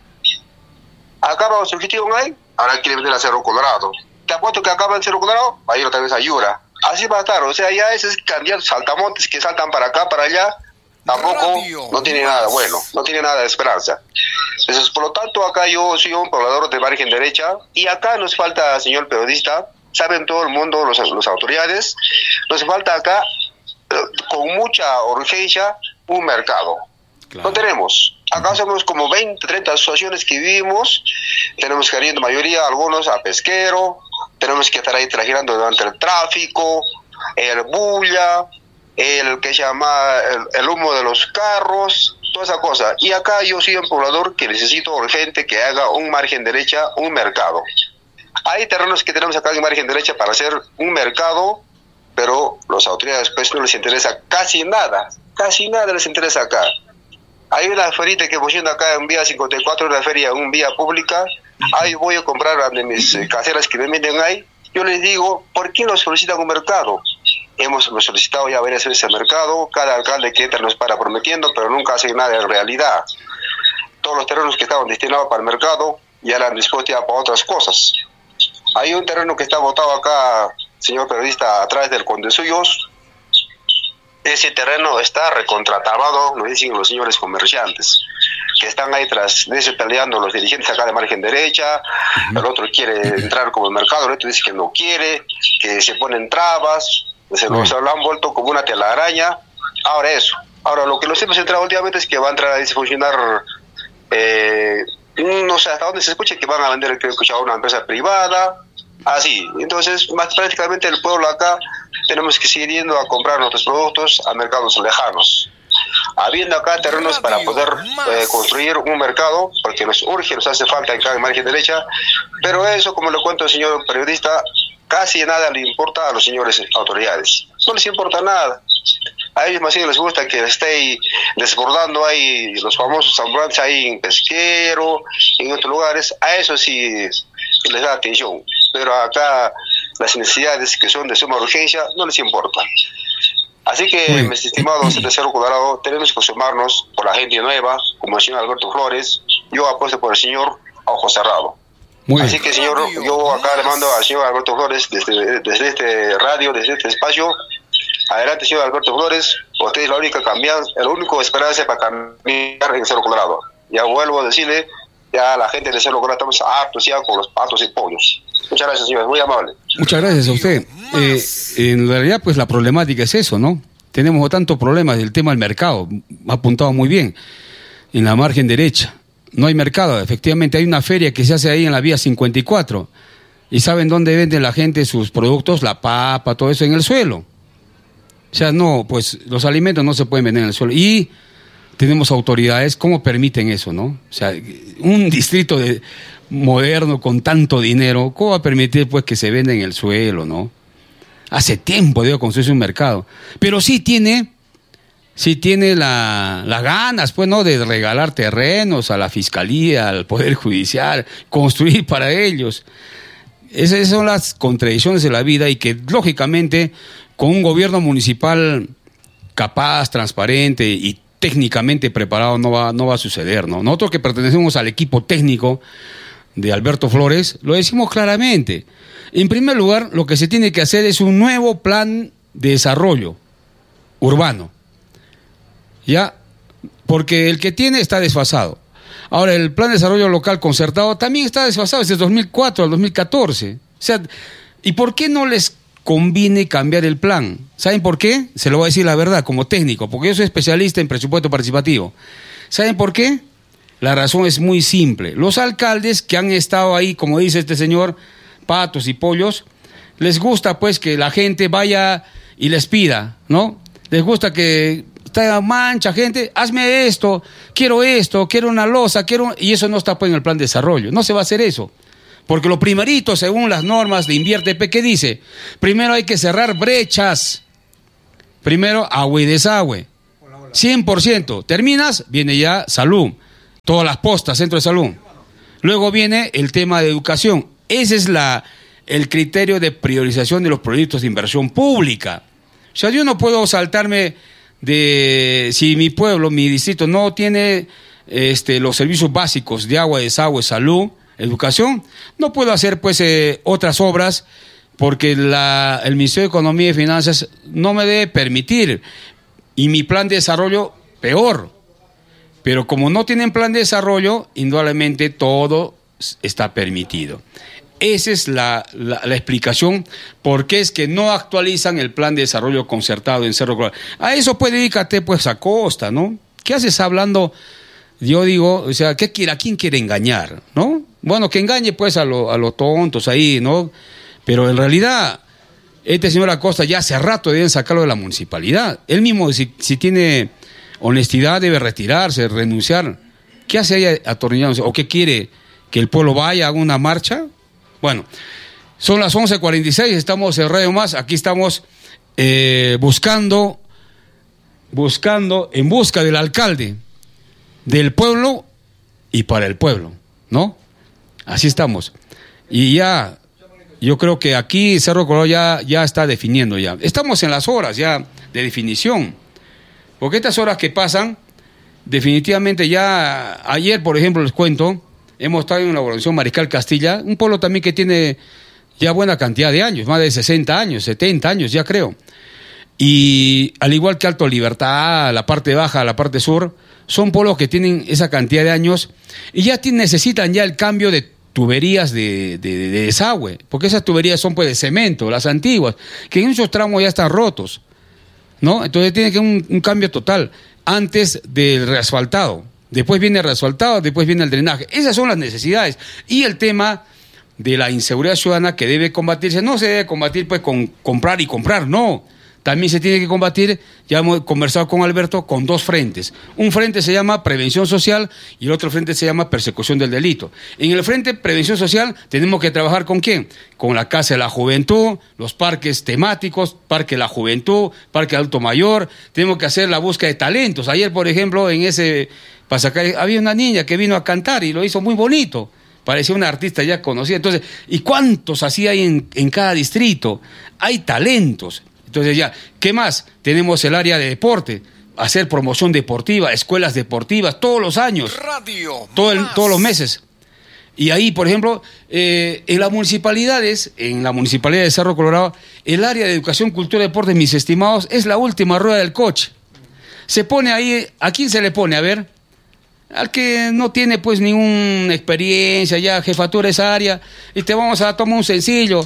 [SPEAKER 8] Acaba su objetivo ahí, ahora quiere venir a Cerro Colorado. Te apuesto que acaba en Cerro Colorado, va a ir otra vez a Yura. Así va a estar, o sea, ya esos candidatos saltamontes que saltan para acá, para allá, tampoco no tiene nada bueno, no tiene nada de esperanza. Entonces, por lo tanto, acá yo soy un poblador de margen derecha y acá nos falta, señor periodista, saben todo el mundo, los, los autoridades, nos falta acá, con mucha urgencia, un mercado. Claro. No tenemos. Acá somos como veinte, treinta asociaciones que vivimos, tenemos que ir en mayoría, algunos a pesquero, tenemos que estar ahí trajinando durante el tráfico, el bulla, el que se llama el, el humo de los carros, toda esa cosa. Y acá yo soy un poblador que necesito urgente que haga un margen derecha, un mercado. Hay terrenos que tenemos acá en margen derecha para hacer un mercado, pero las autoridades pues no les interesa casi nada, casi nada les interesa acá. Hay una ferita que voy haciendo acá en vía cincuenta y cuatro, una feria, una vía pública, ahí voy a comprar a mis caseras que me venden ahí. Yo les digo, ¿por qué nos solicitan un mercado? Hemos solicitado ya varias veces el mercado, cada alcalde que entra nos para prometiendo, pero nunca hace nada en realidad. Todos los terrenos que estaban destinados para el mercado ya la han dispuesto ya para otras cosas. Hay un terreno que está botado acá, señor periodista, atrás del Conde Suyos. Ese terreno está recontratabado, nos dicen los señores comerciantes. que están ahí tras de eso peleando los dirigentes acá de margen derecha. El otro quiere entrar como el mercado, el otro dice que no quiere, que se ponen trabas, se nos lo han vuelto como una telaraña. Ahora eso, ahora lo que los hemos entrado últimamente es que va a entrar a disfuncionar, eh, no sé hasta dónde se escucha que van a vender, creo que a una empresa privada, así. Entonces, más prácticamente el pueblo acá tenemos que seguir yendo a comprar nuestros productos a mercados lejanos. Habiendo acá terrenos para poder eh, construir un mercado, porque nos urge, nos hace falta en cada margen derecha, pero eso, como le cuento al señor periodista, casi nada le importa a los señores autoridades. No les importa nada. A ellos más bien les gusta que esté desbordando ahí los famosos ambulantes ahí en Pesquero, en otros lugares. A eso sí les da atención. Pero acá las necesidades que son de suma urgencia no les importa. Así que, mis estimados de Cerro Colorado, tenemos que sumarnos por la gente nueva, como el señor Alberto Flores. Yo apuesto por el señor a ojo cerrado. Muy Así que, señor, yo acá le mando al señor Alberto Flores desde, desde este radio, desde este espacio. Adelante, señor Alberto Flores. Usted es la única cambianza, el único esperanza para cambiar en Cerro Colorado. Ya vuelvo a decirle, ya la gente de Cerro Colorado estamos hartos ya con los patos y pollos. Muchas gracias, señor. Muy amable.
[SPEAKER 1] Muchas gracias a usted. Eh, en realidad, pues la problemática es eso, ¿no? Tenemos tantos problemas del tema del mercado. Ha apuntado muy bien. En la margen derecha. No hay mercado. Efectivamente, hay una feria que se hace ahí en la vía cincuenta y cuatro. ¿Y saben dónde vende la gente sus productos? La papa, todo eso en el suelo. O sea, no, pues los alimentos no se pueden vender en el suelo. Y tenemos autoridades, ¿cómo permiten eso, no? O sea, un distrito de, moderno con tanto dinero, ¿cómo va a permitir pues que se venda en el suelo, no? Hace tiempo debe construirse un mercado. Pero sí tiene, sí tiene la, las ganas, pues, ¿no? De regalar terrenos a la fiscalía, al Poder Judicial, construir para ellos. Esas son las contradicciones de la vida y que, lógicamente, con un gobierno municipal capaz, transparente y técnicamente preparado no va, no va a suceder, ¿no? Nosotros que pertenecemos al equipo técnico de Alberto Flores, lo decimos claramente. En primer lugar, lo que se tiene que hacer es un nuevo plan de desarrollo urbano, ¿ya? Porque el que tiene está desfasado. Ahora, el plan de desarrollo local concertado también está desfasado desde dos mil cuatro al dos mil catorce. O sea, ¿y por qué no les conviene cambiar el plan? ¿Saben por qué? Se lo voy a decir la verdad, como técnico, porque yo soy especialista en presupuesto participativo. ¿Saben por qué? La razón es muy simple. Los alcaldes que han estado ahí, como dice este señor, patos y pollos, les gusta pues que la gente vaya y les pida, ¿no? Les gusta que está mancha gente, hazme esto, quiero esto, quiero una losa, quiero... Y eso no está pues en el plan de desarrollo, no se va a hacer eso. Porque lo primerito, según las normas de InviérteP, ¿qué dice? Primero hay que cerrar brechas. Primero, agua y desagüe. cien por ciento. Terminas, viene ya salud. Todas las postas, centro de salud. Luego viene el tema de educación. Ese es la, el criterio de priorización de los proyectos de inversión pública. O sea, yo no puedo saltarme de... Si mi pueblo, mi distrito no tiene este, los servicios básicos de agua, desagüe, salud, educación, no puedo hacer pues eh, otras obras porque la, el Ministerio de Economía y Finanzas no me debe permitir. Y mi plan de desarrollo, peor. Pero como no tienen plan de desarrollo, indudablemente todo está permitido. Esa es la, la, la explicación por qué es que no actualizan el plan de desarrollo concertado en Cerro Colorado. A eso pues dedícate pues a Costa, ¿no? ¿Qué haces hablando? Yo digo, o sea, ¿qué quiere, ¿a quién quiere engañar, no? Bueno, que engañe pues a los a los tontos ahí, ¿no? Pero en realidad, este señor Acosta ya hace rato deben sacarlo de la municipalidad. Él mismo, si, si tiene honestidad, debe retirarse, renunciar. ¿Qué hace ahí atornillándose? ¿O qué quiere? ¿Que el pueblo vaya a una marcha? Bueno, son las once cuarenta y seis, estamos en Radio Más, aquí estamos eh, buscando, buscando, en busca del alcalde, del pueblo y para el pueblo, ¿no? Así estamos. Y ya, yo creo que aquí Cerro Colorado ya, ya está definiendo ya. Estamos en las horas ya de definición. Porque estas horas que pasan, definitivamente ya, ayer, por ejemplo, les cuento, hemos estado en la organización Mariscal Castilla, un pueblo también que tiene ya buena cantidad de años, más de sesenta años, setenta años, ya creo. Y al igual que Alto Libertad, la parte baja, la parte sur, son pueblos que tienen esa cantidad de años y ya tienen, necesitan ya el cambio de tuberías de, de, de desagüe, porque esas tuberías son pues de cemento, las antiguas, que en muchos tramos ya están rotos, ¿no? Entonces tiene que un, un cambio total antes del reasfaltado. Después viene el reasfaltado, después viene el drenaje. Esas son las necesidades. Y el tema de la inseguridad ciudadana que debe combatirse, no se debe combatir pues con comprar y comprar, no. También se tiene que combatir, ya hemos conversado con Alberto, con dos frentes. Un frente se llama prevención social y el otro frente se llama persecución del delito. En el frente prevención social tenemos que trabajar ¿con quién? Con la Casa de la Juventud, los parques temáticos, Parque de la Juventud, Parque Adulto Mayor. Tenemos que hacer la búsqueda de talentos. Ayer, por ejemplo, en ese pasacalle había una niña que vino a cantar y lo hizo muy bonito. Parecía una artista ya conocida. Entonces, ¿y cuántos así hay en, en cada distrito? Hay talentos. Entonces ya, ¿qué más? Tenemos el área de deporte, hacer promoción deportiva, escuelas deportivas, todos los años, Radio todo el, todos los meses. Y ahí, por ejemplo, eh, en las municipalidades, en la municipalidad de Cerro Colorado, el área de educación, cultura y deporte, mis estimados, es la última rueda del coche. Se pone ahí, ¿a quién se le pone? A ver, al que no tiene pues ninguna experiencia, ya jefatura de esa área, y te vamos a tomar un sencillo.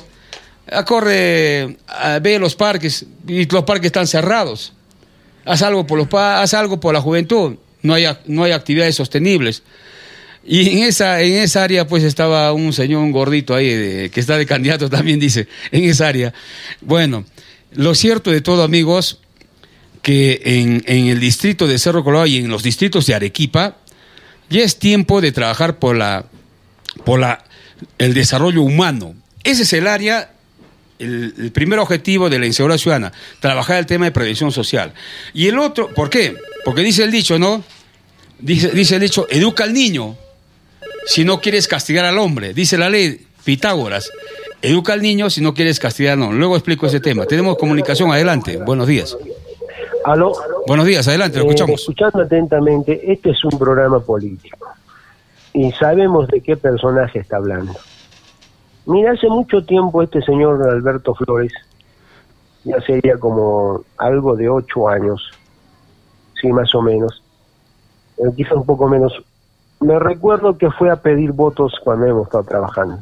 [SPEAKER 1] Corre, a, ve los parques y los parques están cerrados. Haz algo por los haz algo por la juventud. No hay no hay actividades sostenibles. Y en esa en esa área pues estaba un señor un gordito ahí de, que está de candidato también dice en esa área. Bueno, lo cierto de todo, amigos, que en en el distrito de Cerro Colorado y en los distritos de Arequipa ya es tiempo de trabajar por la por la el desarrollo humano. Ese es el área. El, el primer objetivo de la inseguridad ciudadana, trabajar el tema de prevención social. Y el otro, ¿por qué? Porque dice el dicho, ¿no? Dice, dice el dicho, educa al niño si no quieres castigar al hombre. Dice la ley Pitágoras, educa al niño si no quieres castigar al hombre. Luego explico ese tema. Tenemos comunicación, adelante. Buenos días.
[SPEAKER 7] ¿Aló?
[SPEAKER 1] Buenos días, adelante, lo escuchamos.
[SPEAKER 7] Eh, escuchando atentamente, este es un programa político y sabemos de qué personaje está hablando. Mira, hace mucho tiempo este señor Alberto Flores, ya sería como algo de ocho años, sí, más o menos, eh, quizá un poco menos, me recuerdo que fue a pedir votos cuando hemos estado trabajando.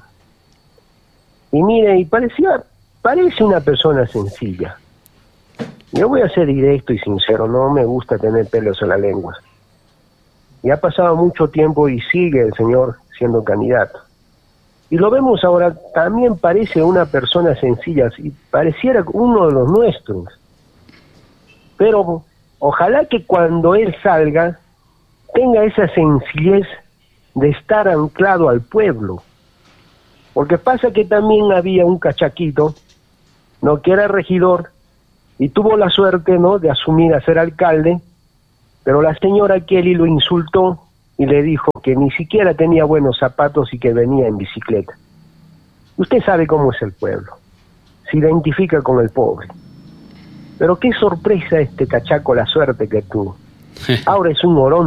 [SPEAKER 7] Y mire, y parecía, parece una persona sencilla. Yo voy a ser directo y sincero, no me gusta tener pelos en la lengua. Y ha pasado mucho tiempo y sigue el señor siendo candidato. Y lo vemos ahora, también parece una persona sencilla, y pareciera uno de los nuestros. Pero ojalá que cuando él salga, tenga esa sencillez de estar anclado al pueblo. Porque pasa que también había un cachaquito, ¿no?, que era regidor, y tuvo la suerte, ¿no?, de asumir a ser alcalde, pero la señora Kelly lo insultó, y le dijo que ni siquiera tenía buenos zapatos y que venía en bicicleta. Usted sabe cómo es el pueblo, se identifica con el pobre. Pero qué sorpresa este cachaco, la suerte que tuvo. Ahora es un morón